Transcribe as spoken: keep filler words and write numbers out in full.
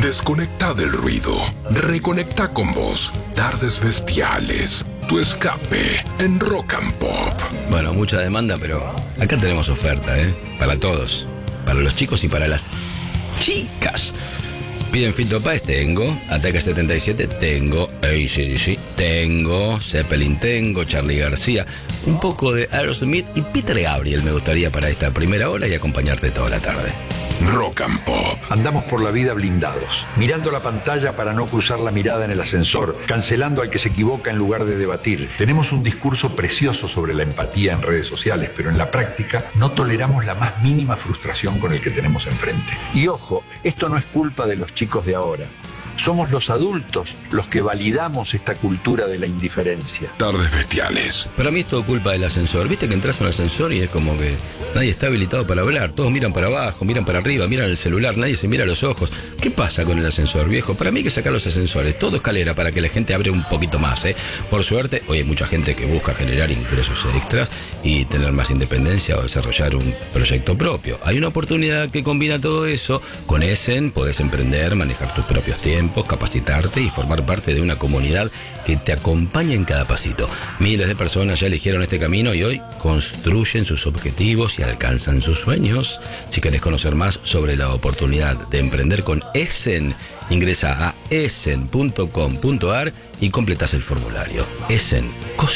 Desconecta del ruido. Reconecta con vos. Tardes Bestiales. Tu escape en Rock and Pop. Bueno, mucha demanda, pero acá tenemos oferta, ¿eh? Para todos. Para los chicos y para las chicas. Piden Fito Páez, tengo. Ataque setenta y siete, tengo. A C D C, tengo. Zeppelin, tengo. Charly García. Un poco de Aerosmith y Peter Gabriel me gustaría para esta primera hora y acompañarte toda la tarde. Rock and Pop. Andamos por la vida blindados, mirando la pantalla para no cruzar la mirada en el ascensor, cancelando al que se equivoca en lugar de debatir. Tenemos un discurso precioso sobre la empatía en redes sociales, pero en la práctica no toleramos la más mínima frustración con el que tenemos enfrente. Y ojo, esto no es culpa de los chicos de ahora. Somos los adultos los que validamos esta cultura de la indiferencia. Tardes Bestiales. Para mí es todo culpa del ascensor. Viste que entras en un ascensor y es como que nadie está habilitado para hablar. Todos miran para abajo, miran para arriba, miran el celular, nadie se mira a los ojos. ¿Qué pasa con el ascensor, viejo? Para mí hay que sacar los ascensores. Todo escalera para que la gente abre un poquito más, ¿eh? Por suerte, hoy hay mucha gente que busca generar ingresos extras y tener más independencia o desarrollar un proyecto propio. Hay una oportunidad que combina todo eso. Con Essen podés emprender, manejar tus propios tiempos, capacitarte y formar parte de una comunidad que te acompaña en cada pasito. Miles de personas ya eligieron este camino y hoy construyen sus objetivos y alcanzan sus sueños. Si querés conocer más sobre la oportunidad de emprender con Essen, ingresa a essen punto com punto ar y completás el formulario. Essen,